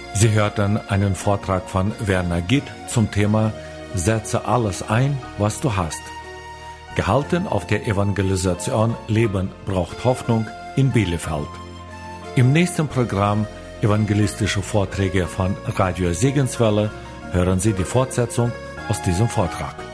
Sie hörten einen Vortrag von Werner Gitt zum Thema Setze alles ein, was du hast. Gehalten auf der Evangelisation Leben braucht Hoffnung in Bielefeld. Im nächsten Programm Evangelistische Vorträge von Radio Segenswelle hören Sie die Fortsetzung aus diesem Vortrag.